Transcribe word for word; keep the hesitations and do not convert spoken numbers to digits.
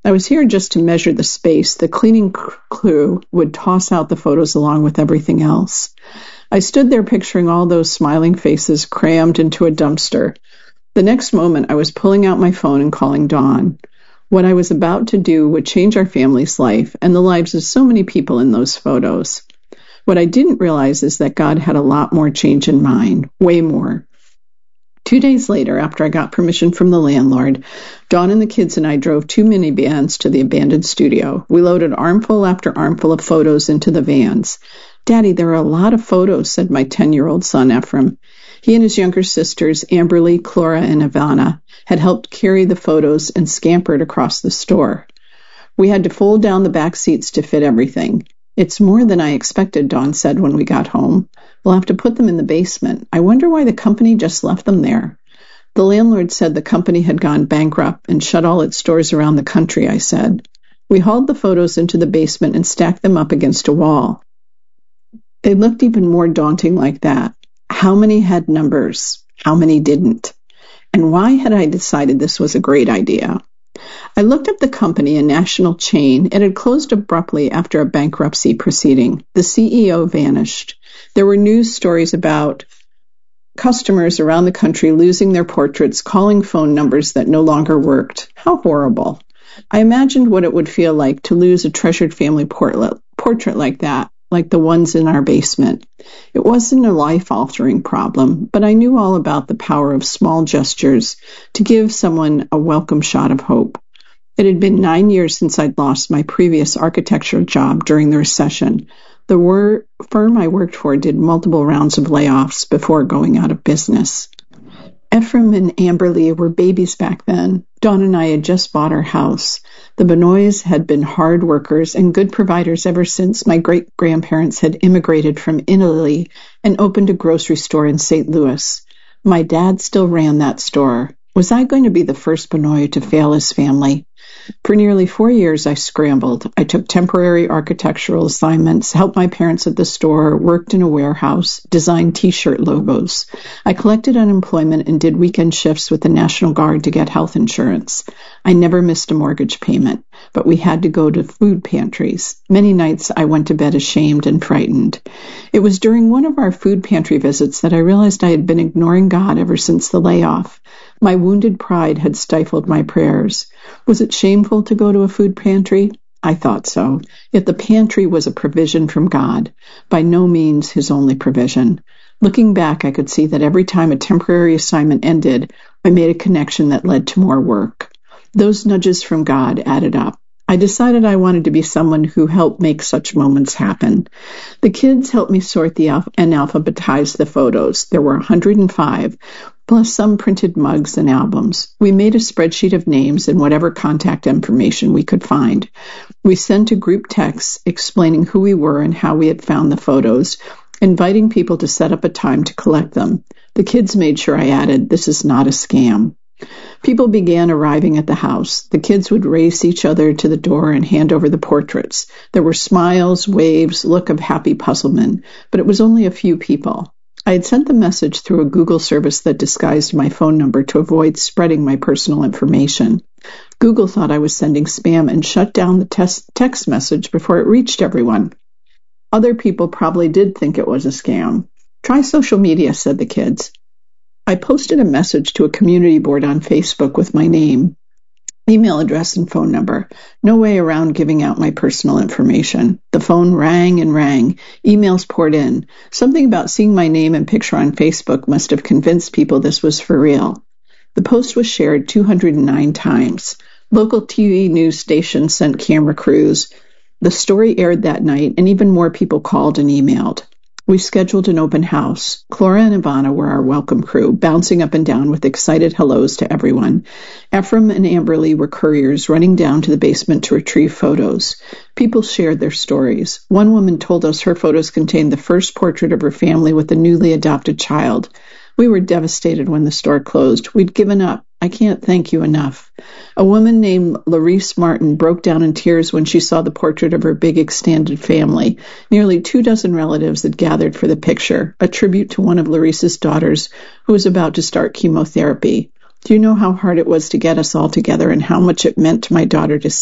I was here just to measure the space. The cleaning crew would toss out the photos along with everything else. I stood there picturing all those smiling faces crammed into a dumpster. The next moment, I was pulling out my phone and calling Dawn. What I was about to do would change our family's life and the lives of so many people in those photos. What I didn't realize is that God had a lot more change in mind, way more. Two days later, after I got permission from the landlord, Dawn and the kids and I drove two minivans to the abandoned studio. We loaded armful after armful of photos into the vans. "Daddy, there are a lot of photos," said my ten-year-old son, Ephraim. He and his younger sisters, Amberly, Clara, and Ivana, had helped carry the photos and scampered across the store. We had to fold down the back seats to fit everything. "It's more than I expected," Dawn said when we got home. "We'll have to put them in the basement. I wonder why the company just left them there." The landlord said the company had gone bankrupt and shut all its stores around the country, I said. We hauled the photos into the basement and stacked them up against a wall. They looked even more daunting like that. How many had numbers? How many didn't? And why had I decided this was a great idea? I looked up the company, a national chain. It had closed abruptly after a bankruptcy proceeding. The C E O vanished. There were news stories about customers around the country losing their portraits, calling phone numbers that no longer worked. How horrible. I imagined what it would feel like to lose a treasured family portrait, portrait like that, like the ones in our basement. It wasn't a life-altering problem, but I knew all about the power of small gestures to give someone a welcome shot of hope. It had been nine years since I'd lost my previous architectural job during the recession. The wor- firm I worked for did multiple rounds of layoffs before going out of business. Ephraim and Amberly were babies back then. Dawn and I had just bought our house. The Benoys had been hard workers and good providers ever since my great-grandparents had immigrated from Italy and opened a grocery store in Saint Louis. My dad still ran that store. Was I going to be the first Benoy to fail his family? For nearly four years, I scrambled. I took temporary architectural assignments, helped my parents at the store, worked in a warehouse, designed T-shirt logos. I collected unemployment and did weekend shifts with the National Guard to get health insurance. I never missed a mortgage payment, but we had to go to food pantries. Many nights I went to bed ashamed and frightened. It was during one of our food pantry visits that I realized I had been ignoring God ever since the layoff. My wounded pride had stifled my prayers. Was it shameful to go to a food pantry? I thought so. Yet the pantry was a provision from God, by no means his only provision. Looking back, I could see that every time a temporary assignment ended, I made a connection that led to more work. Those nudges from God added up. I decided I wanted to be someone who helped make such moments happen. The kids helped me sort the alph- and alphabetize the photos. There were one hundred five, plus some printed mugs and albums. We made a spreadsheet of names and whatever contact information we could find. We sent a group text explaining who we were and how we had found the photos, inviting people to set up a time to collect them. The kids made sure I added, "This is not a scam." People began arriving at the house. The kids would race each other to the door and hand over the portraits. There were smiles, waves, look of happy puzzlement, but it was only a few people. I had sent the message through a Google service that disguised my phone number to avoid spreading my personal information. Google thought I was sending spam and shut down the tes- text message before it reached everyone. Other people probably did think it was a scam. Try social media, said the kids. I posted a message to a community board on Facebook with my name, email address, and phone number. No way around giving out my personal information. The phone rang and rang. Emails poured in. Something about seeing my name and picture on Facebook must have convinced people this was for real. The post was shared two hundred nine times. Local T V news stations sent camera crews. The story aired that night, and even more people called and emailed. We scheduled an open house. Clara and Ivana were our welcome crew, bouncing up and down with excited hellos to everyone. Ephraim and Amberly were couriers running down to the basement to retrieve photos. People shared their stories. One woman told us her photos contained the first portrait of her family with a newly adopted child. We were devastated when the store closed. We'd given up. I can't thank you enough. A woman named Larice Martin broke down in tears when she saw the portrait of her big extended family. Nearly two dozen relatives had gathered for the picture, a tribute to one of Larice's daughters who was about to start chemotherapy. Do you know how hard it was to get us all together and how much it meant to my daughter to